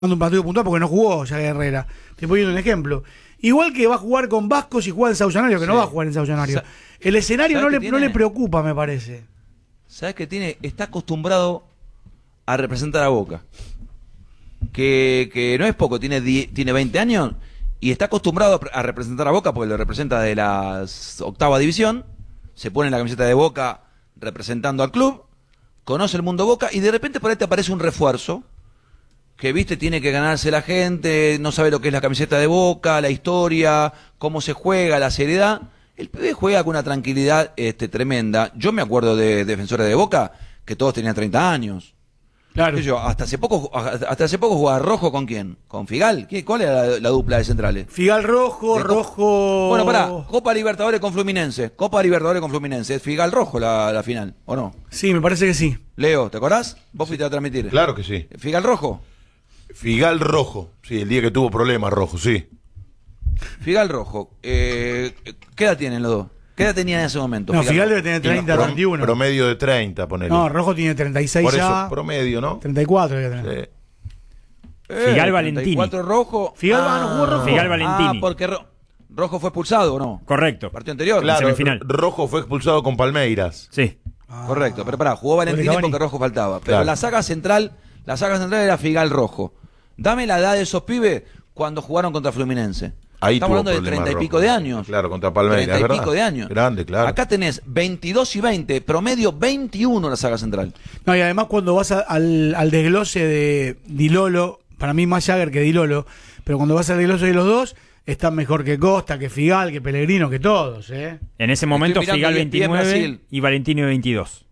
un partido puntual porque no jugó ya Herrera. Te estoy poniendo un ejemplo. Igual que va a jugar con Vasco si juega en Saucenario, que no va a jugar en Saucenario. El escenario no le preocupa, me parece. ¿Sabes qué tiene? Está acostumbrado a representar a Boca. Que no es poco, tiene 20 años y está acostumbrado a representar a Boca porque lo representa de la 8ª división. Se pone la camiseta de Boca representando al club, conoce el mundo Boca y de repente por ahí te aparece un refuerzo que, viste, tiene que ganarse la gente, no sabe lo que es la camiseta de Boca, la historia, cómo se juega, la seriedad. El pibe juega con una tranquilidad tremenda. Yo me acuerdo de defensores de Boca que todos tenían 30 años. Claro. Hasta hace poco jugaba Rojo ¿con quién? ¿Con Figal? ¿Cuál era la dupla de centrales? Figal Rojo. Bueno, pará, Copa Libertadores con Fluminense. ¿Es Figal Rojo la final, o no? Sí, me parece que sí. Leo, ¿te acordás? Vos fuiste a transmitir. Claro que sí. ¿Figal Rojo? Figal Rojo, sí, el día que tuvo problemas Rojo, sí. Figal Rojo. ¿Qué edad tienen los dos? ¿Qué edad tenía en ese momento? No, Figal debe tener 30, 31. Promedio de 30, ponele. No, Rojo tiene 36 por ya. Eso, promedio, ¿no? 34 debe tener. Sí. Figal Valentini. 34 Rojo. Figal no jugó Rojo. Figal Valentini. Porque Rojo fue expulsado, ¿o no? Correcto. Partido anterior. Claro, semifinal. Rojo fue expulsado con Palmeiras. Sí. Correcto, pero pará, jugó Valentini porque Rojo faltaba. Pero Claro. la saga central era Figal Rojo. Dame la edad de esos pibes cuando jugaron contra Fluminense. Ahí Estamos tuvo hablando de 30 y problemas pico Rojo. de años. Claro, contra Palmeiras, 30 y ¿verdad? pico de años. Grande, claro. Acá tenés 22 y 20, promedio 21 la saga central. No, y además cuando vas al desglose de Dilolo, para mí más Jagger que Dilolo, pero cuando vas al desglose de los dos, están mejor que Costa, que Figal, que Pellegrino, que todos, ¿eh? En ese momento Estoy Figal mirando ESPN 29 Brasil. y Valentini 22.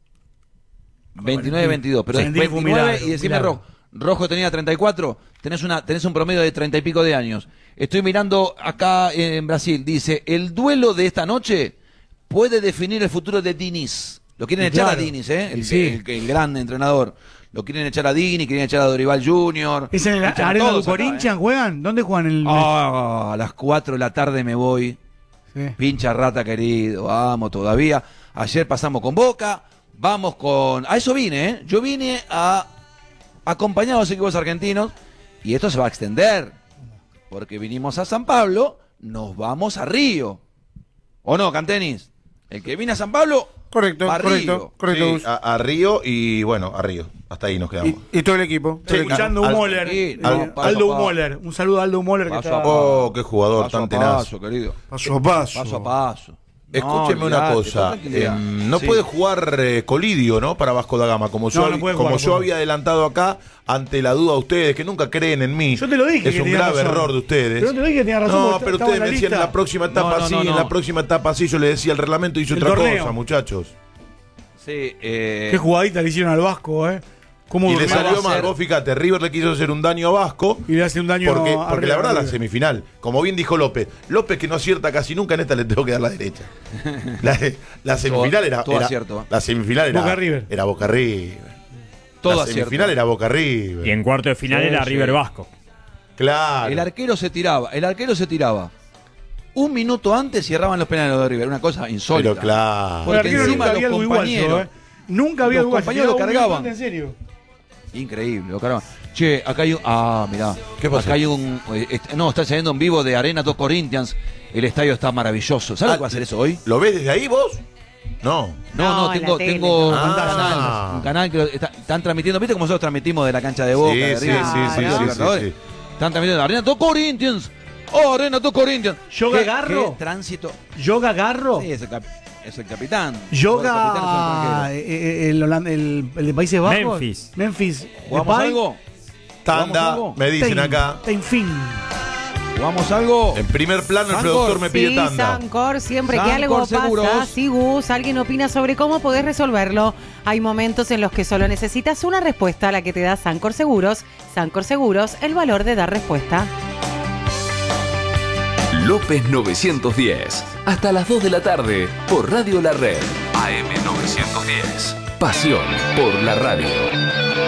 29 y 22, pero Valentini fue un 29 milagro, y decime milagro. Rojo tenía 34, tenés un promedio de 30 y pico de años. Estoy mirando acá en Brasil, dice, el duelo de esta noche puede definir el futuro de Diniz. Lo quieren echar Claro. a Diniz, ¿eh? Sí. El gran entrenador. Lo quieren echar a Diniz, quieren echar a Dorival Junior. ¿Es en la Echan a Arena todos do acá, Corinthians juegan? ¿Dónde juegan A las 4 de la tarde me voy. Sí. Pincha rata querido, vamos todavía. Ayer pasamos con Boca, vamos con... A eso vine, ¿eh? Yo vine a acompañar a los equipos argentinos y esto se va a extender. Porque vinimos a San Pablo, nos vamos a Río. ¿O no, Cantenis? El que viene a San Pablo, Correcto, va a Río. correcto. Sí, a Río y bueno, a Río. Hasta ahí nos quedamos. Y todo el equipo. Sí, Escuchando al- Moller, sí, Aldo paso a Moller. Un saludo a Aldo Moller que Paso está... a paso. Oh, qué jugador Paso tan a tenaz. paso, querido. Paso a paso. Paso a paso. Escúcheme No, una olvidate, cosa, con tranquilidad. no Sí. puede jugar Colidio, ¿no? Para Vasco da Gama, como yo, no puede como jugar, yo no. había adelantado acá, ante la duda de ustedes, que nunca creen en mí. Yo te lo dije Es que un tenía grave razón. error de ustedes. Pero no te lo dije que tenía razón, No, porque pero estaba ustedes en la me decían en lista. la próxima etapa No, sí, no. en la próxima etapa sí, yo le decía el reglamento hizo El otra torneo. cosa, muchachos. Sí, Qué jugadita le hicieron al Vasco, ¿eh? ¿Cómo Y le durmió? salió va a mal, ser- vos fíjate, River le quiso hacer un daño a Vasco. Y le hace un daño Porque la verdad, la River. semifinal, como bien dijo López que no acierta casi nunca, en esta le tengo que dar la derecha. La semifinal era. Todo era- acierto. La semifinal era. Boca River. Era Boca River. Todo la acierto. semifinal era Boca River. Y en cuarto de final Sí, era sí. River Vasco. Claro. El arquero se tiraba. Un minuto antes cerraban los penales de River, una cosa insólita. Pero claro. Por el Porque arquero encima nunca había los algo igual, compañeros- Nunca había los algo igual. compañeros lo Llegaba un cargaban. minuto, en serio. Increíble, lo cargaban. Che, acá hay un... mirá. ¿Qué pasó? Acá hay un... no, está saliendo en vivo de Arena dos Corinthians. El estadio está maravilloso. ¿Sabes lo que va a hacer eso hoy? ¿Lo ves desde ahí vos? No. No, en la tele, tengo no. un canal que están transmitiendo. ¿Viste cómo nosotros transmitimos de la cancha de Boca? Sí, de sí, River, sí, de sí, Libertadores? sí. Están transmitiendo de Arena dos Corinthians. Oh, Arena dos Corinthians. ¿Yoga ¿Qué- Garro? qué tránsito. ¿Yoga Garro? Sí, es el capitán. ¿Yoga el de Países Bajos? Memphis. ¿Jugamos Depay. algo? Tanda, ¿Jugamos algo? me dicen acá. En fin. ¿Jugamos algo? En primer plano el Sancor. productor me pide Sí, tanda. Sancor, siempre que Sancor algo pasa, Seguros. si Gus, alguien opina sobre cómo podés resolverlo. Hay momentos en los que solo necesitas una respuesta a la que te da Sancor Seguros. Sancor Seguros, el valor de dar respuesta. López 910. Hasta las 2 de la tarde por Radio La Red. AM 910. Pasión por la radio.